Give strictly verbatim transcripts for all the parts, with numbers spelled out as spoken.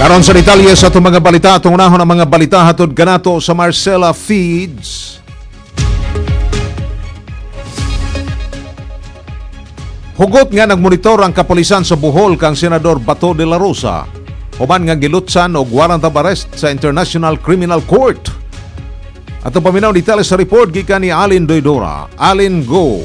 Karon sa detalye sa itong mga balita, itong unahon ang mga balita hatod kanato sa Marcela Feeds. Hugot nga nagmonitor ang kapulisan sa Bohol kang Senador Bato de la Rosa. Human nga gilutsan og warrant of arrest sa International Criminal Court. Ato paminaw detalye sa report gikan ni Alin Doydora. Alin, go!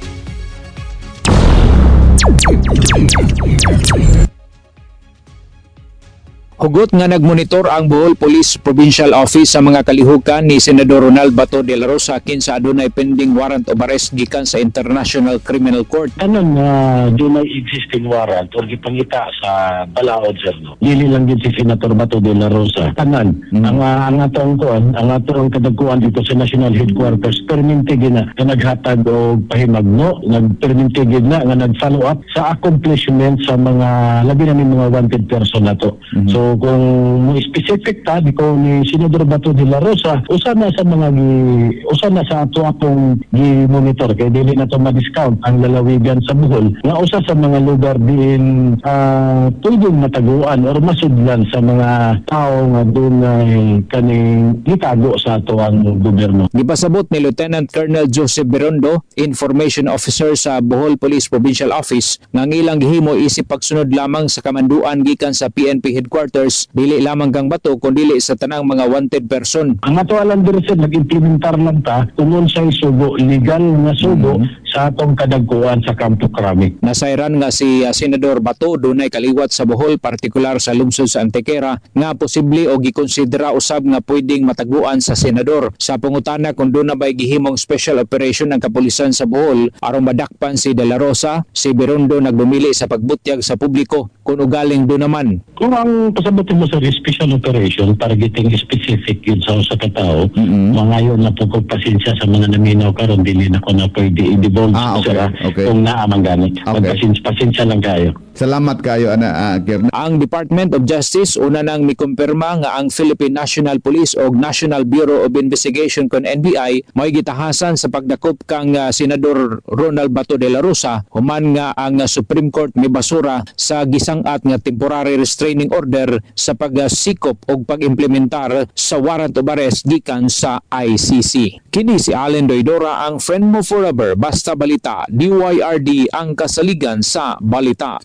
Hugot nga nagmonitor ang Bohol Police Provincial Office sa mga kalihukan ni Senador Ronald Bato de la Rosa kinsa adunay pending warrant of arrest gikan sa International Criminal Court. Kanon nga uh, dunay existing warrant or gipangita sa balaod sir no. Dili lang gid si Senator Bato de la Rosa. Tanan mm. ang uh, ang atong kuan, ang atong kadagkuan dito sa National Headquarters perminti gid na nga naghatag og pahimagno, nagperminti gid na nga nag-follow up sa accomplishment sa mga labi na mga wanted person nato. Mm-hmm. So So kung mo specific ta diko ni Senador Bato de la Rosa, usa na sa mga gi, usa na sa ato atong gi-monitor kay dili na to ma-discount ang lalawigan sa Bohol nga usa sa mga lugar din uh, pwedeng mataguan or masudlan sa mga tao nga dunay kaning gitago sa ato ang gobyerno. Gipasabot ni Lieutenant Colonel Joseph Berondo, Information Officer sa Bohol Police Provincial Office, nga ngilang gihimo isip pagsunod lamang sa kamanduan gikan sa P N P Headquarters, dili lamang kang Bato kundi sa tanang mga wanted person. Ang ato alam diri sa nag-implementar lang ta tungod sa sugo, legal nga sugo mm-hmm. sa atong kadagkuan sa Campo Crame. Nasayran nga si uh, Senador Bato dunay kaliwat sa Bohol, partikular sa lungsod sa Antequera, nga posible o gikonsidera usab nga pwedeng mataguan sa senador. Sa pangutana kung doon na ba'y gihimong special operation ng kapulisan sa Bohol aron madakpan si De La Rosa, si Berondo nagbumili sa pagbutyag sa publiko kung ugaling doon naman. Kung ang pasabutin mo sa special operation targeting specific yun sa usa ka tawo, mm-hmm. mangayon na po kong pasensya sa mga naminaw karon dili na ko na pwede i-divulge ah, okay. sila okay. kung naamang ganit. Okay. Pasensya, pasensya lang kayo. Salamat kayo ana uh, Kern. Ang Department of Justice una nang mikumpirma nga ang Philippine National Police o National Bureau of Investigation kon N B I may gitahasan sa pagdakop kang uh, Senador Ronald Bato de la Rosa human nga ang uh, Supreme Court ni basura sa gisangat nga temporary restraining order sa pagsikop o pag-implementar sa warrant of arrest gikan sa I C C. Kini si Allen Doydora, ang friend mo forever, basta balita, D Y R D ang kasaligan sa balita.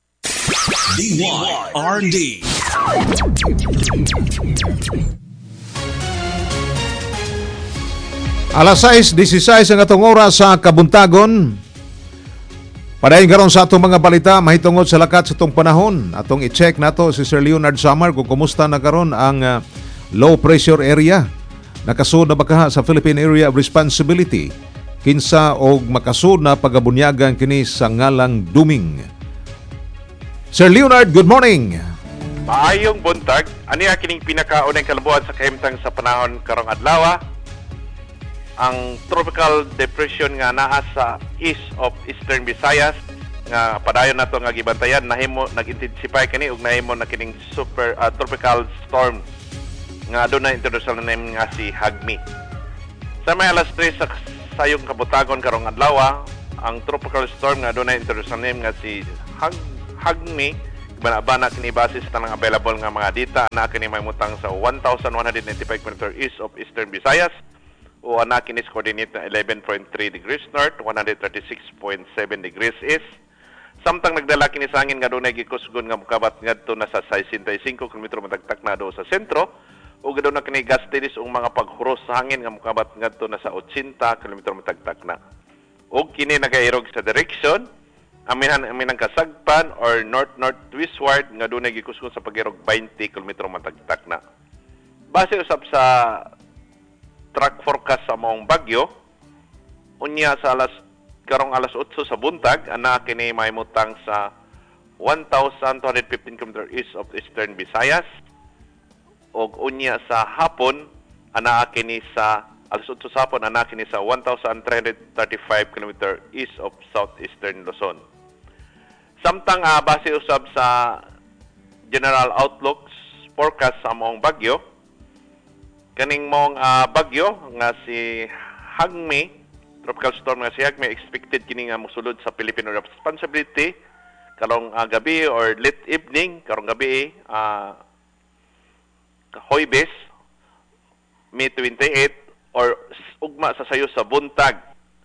D Y R D. Alas sais disisays ang atong oras sa kabuntagon. Padayon karon sa atong mga balita mahitungod sa lakat sa itong panahon. Atong i-check nato si Sir Leonard Samar kung kumusta na karon ang uh, low pressure area. Nakasud na bakaha sa Philippine Area of Responsibility. Kinsa og makasud na pagabunyagan kini sa ngalang Duming. Sir Leonard, good morning. Maayong buntag. Ani kining pinakaunang kalabuan sa kahimtang sa panahon karong adlaw. Ang tropical depression nga naa sa east of Eastern Visayas nga padayon nato nga gibantayan nahimo nag-intensify kani ug nahimo na kining super uh, tropical storm nga adunay international name nga si Hagmi. Sa may alas tres sa sayong kabutagon karong adlaw, ang tropical storm nga adunay international name nga si Hag Hagmi bana-bana kini base sa tanang available nga mga data na kini may mutang sa one thousand one hundred ninety-five kilometers east of Eastern Visayas o ana kini coordinate na eleven point three degrees north, one hundred thirty-six point seven degrees east. Samtang nagdala kini sa hangin nga dunay gikusgon nga mokabat ngadto na sa sixty-five kilometers matagtak na do sa sentro ug gadaw na kini gastilis ug mga paghuros sa hangin nga mokabat ngadto na sa eighty kilometers matagtak na. Ug kini nagairog sa direction aminan aminang kasagpan or north north westward nga dunay gikusgon sa pagirog twenty kilometers matagtak na. Base usab sa track forecast sa maong bagyo unya sa alas karong alas eight sa buntag ana kini mahimutang sa one thousand two hundred fifteen kilometers east of Eastern Visayas ug unya sa hapon ana kini sa alas eight sa hapon ana kini sa one thousand three hundred thirty-five kilometers east of Southeastern Luzon. Samtang uh, base usab sa general outlooks forecast sa maong bagyo kaning mong uh, bagyo nga si Hagmi, tropical storm nga si Hagmi, expected kini nga mosulod sa Philippine Area of Responsibility karong uh, gabi or late evening, karong gabi uh, Huwebes, May twenty-eight, or ugma sa sayo sa buntag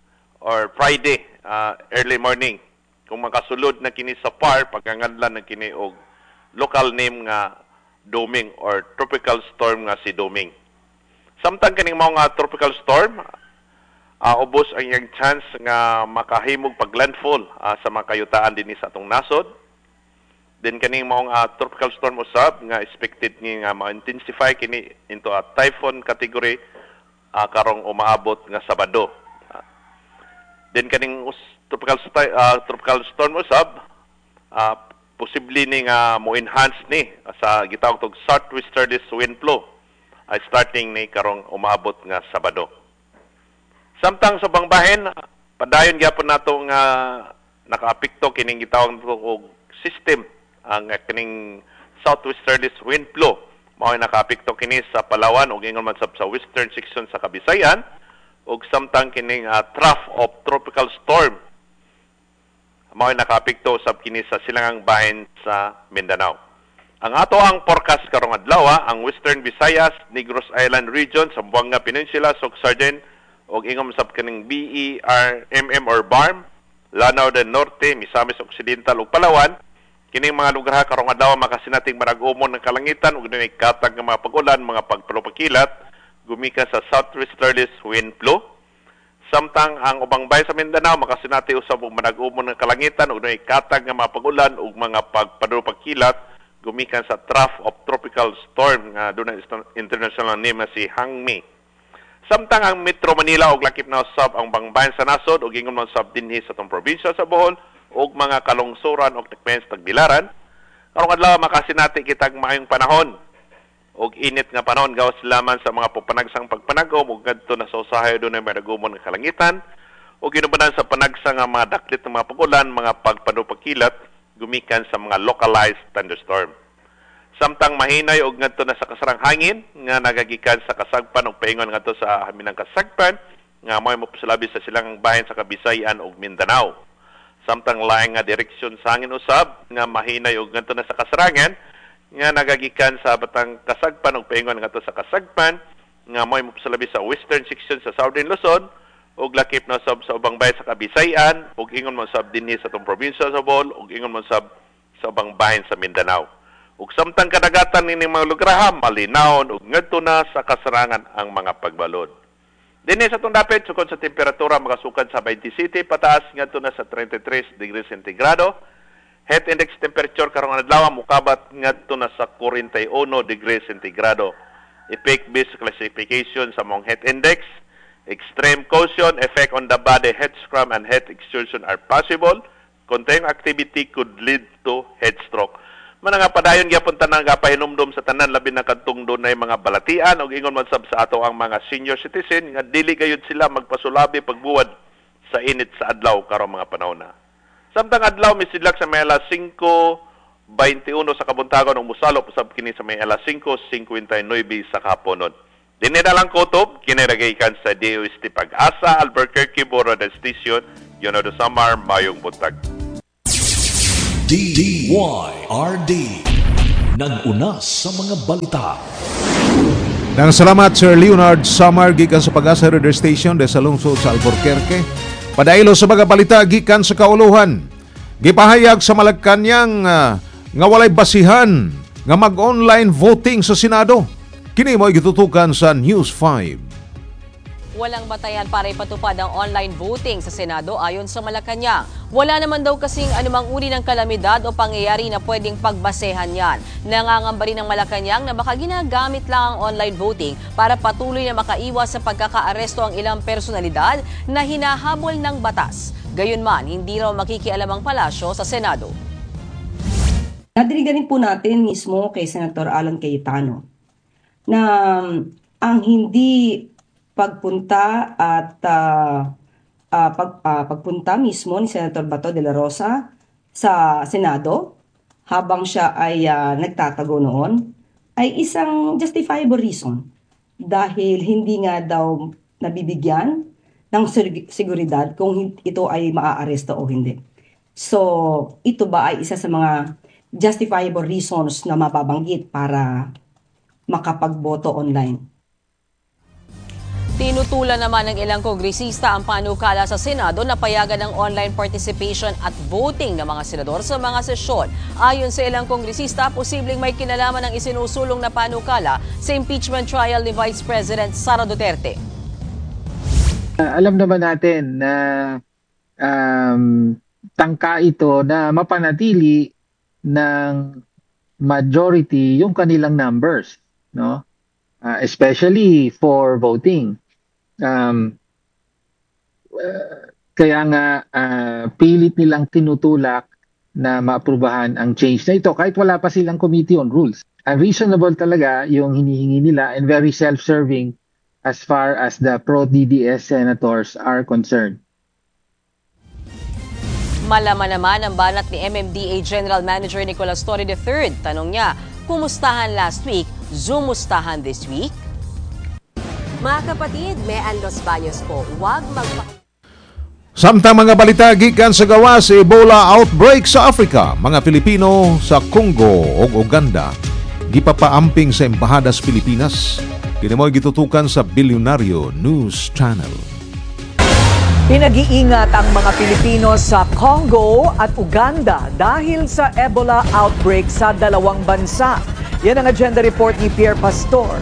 or Friday, uh, early morning. Kung makasulod na kini sa P A R, pagkanganlan na kini og local name nga Doming or tropical storm nga si Doming. Samtang kaning mga tropical storm, uh, ubos ang iyang chance nga makahimog paglandfall uh, sa mga kayutaan dinhi sa atong nasod. Then kaning maong uh, tropical storm usab nga expected ni nga ma-intensify kini into a typhoon category uh, karong umaabot nga Sabado. Uh, then kaning us, tropical uh, tropical storm usab uh, posible ni nga mo-enhance ni uh, sa gitawag tog southwesterlies wind flow uh, starting ni karong umaabot nga Sabado. Samtang sa bangbahen, padayon gyapon nato nga nakaapekto kining gitawag og system ang kining southwesterlies wind flow mao ay nakaapekto kini sa Palawan ug ingon man sab sa western section sa Kabisayan ug samtang kining uh, trough of tropical storm mao ay nakaapekto sab kini sa silangang bahin sa Mindanao. Ang ato ang forecast karong adlaw, ang Western Visayas, Negros Island region, Zamboanga Peninsula, Sogsargen ug ingon sab kining B E R M M or B A R M, Lanao del Norte, Misamis Occidental ug Palawan. Kining mga lugar karong adlaw makasinating marag-umon ng kalangitan ug dunay katag nga mga pag-ulan, mga pagpalupakilat gumikan sa southwesterlies wind flow. Samtang ang ubang bahin sa Mindanao makasinati usab og marag-umon ng kalangitan ug dunay katag nga mga pag-ulan ug mga pagpalupakilat gumikan sa trough of tropical storm nga dunay international name na si Hangmi. Samtang ang Metro Manila ug lakip na usab ang bangbayan sa nasod ug ingon man sab dinhi sa tong probinsya sa Bohol ug mga kalungsuran ug tekmen sa Tagbilaran. Karong adlaw makasinati kitag maayong panahon ug init nga panahon gawas laman sa mga pupanagsang pagpanagom ug kadto na sa usahay dunay maragumon nga kalangitan ug ginubanan sa panagsa nga mga daklit ng mga pagulan, mga pagpanupakilat gumikan sa mga localized thunderstorm. Samtang mahinay og ngadto na sa kasarang hangin nga nagagikan sa kasagpan ug paingon ngadto sa haminang kasagpan nga mo'y mopusalabi sa silangang bahin sa Kabisayan ug Mindanao. Samtang laing nga direksyon sa hangin usab nga mahinay og ngadto na sa kasarangan nga nagagikan sa batang kasagpan ug paingon ngadto sa kasagpan nga mo'y mopusalabi sa western section sa Southern Luzon ug lakip na sab sa ubang bahin sa Kabisayan ug ingon man sab dinhi sa tong probinsya sa Bohol ug ingon man sab sa ubang bahin sa Mindanao. Ug samtang kadagatan nining mga lugar malinawon ug ngadto na sa kasarangan ang mga pagbalod. Dinhi sa itong dapit, sukod sa temperatura, makasukad sa twenty-seven pataas ngadto na sa thirty-three degrees centigrado. Heat index temperature karong adlaw mukabat ngadto na sa forty-one degrees centigrado. Effect-based classification sa mong heat index, extreme caution, effect on the body, heat cramp and heat exhaustion are possible. Continuing activity could lead to heat stroke. Mananga padayon gyapon tanan gapahinumdum sa tanan labi na kadtong dunay mga balatian ug ingon man sab sa ato ang mga senior citizen nga dili gayud sila magpasulabi pagbuwad sa init sa adlaw karong mga panahon na. Samtang adlaw misidlak sa may alas cinco twenty-one sa kabuntagon ug musalop usab kini sa may alas cinco fifty-nine sa kahaponon. Dinhi na lang kutob kini nagaykan sa D O S T Pag-asa Albuquerque Borada Station, Yonado Samar, mayong buntag. D Y R D nag-una sa mga balita. Nang salamat Sir Leonard Samar gikan sa Pag-asa Radio Station de sa lungsod sa Albuquerque. Padailo sa mga balita gikan sa kauluhan. Gipahayag sa Malacañang uh, nga walay basihan nga mag-online voting sa Senado. Kini mo gitutukan sa News five. Walang batayan para ipatupad ang online voting sa Senado ayon sa Malacañang. Wala naman daw kasing anumang uri ng kalamidad o pangyayari na pwedeng pagbasehan yan. Nangangamba rin ng Malacañang na baka ginagamit lang ang online voting para patuloy na makaiwas sa pagkakaaresto ang ilang personalidad na hinahabol ng batas. Gayunman, hindi raw makikialam ang palasyo sa Senado. Nadirigan po natin mismo kay Senator Alan Cayetano na ang hindi pagpunta at uh, uh, pag, uh, pagpunta mismo ni Senator Bato de la Rosa sa Senado habang siya ay uh, nagtatago noon ay isang justifiable reason dahil hindi nga daw nabibigyan ng seguridad kung ito ay maaaresto o hindi. So ito ba ay isa sa mga justifiable reasons na mababanggit para makapagboto online. Tinutulan naman ng ilang kongresista ang panukala sa Senado na payagan ng online participation at voting ng mga senador sa mga sesyon. Ayon sa ilang kongresista, posibleng may kinalaman ng isinusulong na panukala sa impeachment trial ni Vice President Sara Duterte. Uh, alam naman natin na um, tangka ito na mapanatili ng majority yung kanilang numbers, no? Uh, especially for voting. Um, uh, kaya nga uh, pilit nilang tinutulak na maaprubahan ang change na ito kahit wala pa silang committee on rules. Unreasonable talaga yung hinihingi nila and very self-serving as far as the pro-D D S senators are concerned. Malaman naman ang banat ni M M D A General Manager Nicolas Torre the third. Tanong niya, kumustahan last week, zumustahan this week? Mga kapatid, Mean Los Baños po, huwag magpa... Samtang mga balita gikan sa gawa sa Ebola outbreak sa Africa, mga Pilipino sa Congo o Uganda gipapaamping sa embahadas Pilipinas. Kini mo'y gitutukan sa Bilyonaryo News Channel. Pinag-iingat ang mga Pilipino sa Congo at Uganda dahil sa Ebola outbreak sa dalawang bansa. Yan ang agenda report ni Pierre Pastor.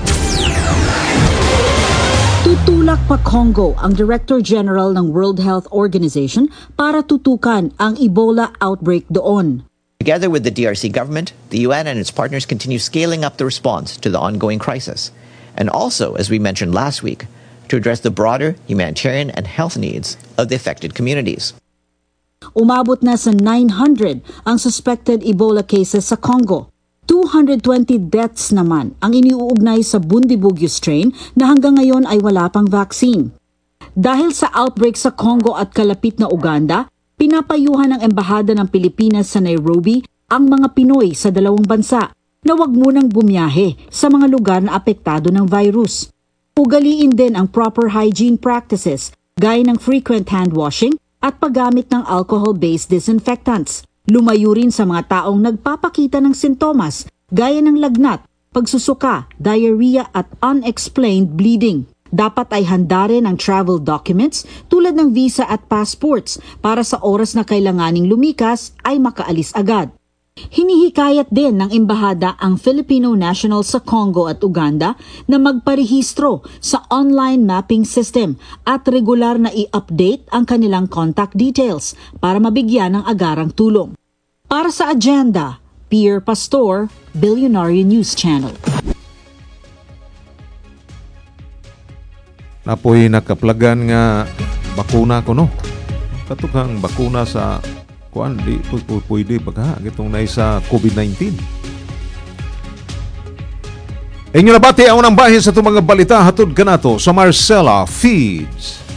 Tutulak pa Congo ang Director General ng World Health Organization para tutukan ang Ebola outbreak doon. Together with the D R C government, the U N and its partners continue scaling up the response to the ongoing crisis. And also, as we mentioned last week, to address the broader humanitarian and health needs of the affected communities. Umabot na sa nine hundred ang suspected Ebola cases sa Congo. two hundred twenty deaths naman ang iniuugnay sa Bundibugyo strain na hanggang ngayon ay wala pang vaccine. Dahil sa outbreak sa Congo at kalapit na Uganda, pinapayuhan ng Embahada ng Pilipinas sa Nairobi ang mga Pinoy sa dalawang bansa na huwag munang bumiyahe sa mga lugar na apektado ng virus. Ugaliin din ang proper hygiene practices gaya ng frequent hand washing at paggamit ng alcohol-based disinfectants. Lumayo rin sa mga taong nagpapakita ng sintomas gaya ng lagnat, pagsusuka, diarrhea at unexplained bleeding. Dapat ay handa rin ang travel documents tulad ng visa at passports para sa oras na kailanganing lumikas ay makaalis agad. Hinihikayat din ng embahada ang Filipino nationals sa Congo at Uganda na magparehistro sa online mapping system at regular na i-update ang kanilang contact details para mabigyan ng agarang tulong. Para sa agenda, Pierre Pastor, Bilyonaryo News Channel. Napoy nakaplagan nga bakuna ko no. Katugang bakuna sa kuan di pwede baga gitong nay sa COVID nineteen. Inyo nabati ang unang bahis sa itong mga balita hatod kanato sa Marcela Feeds.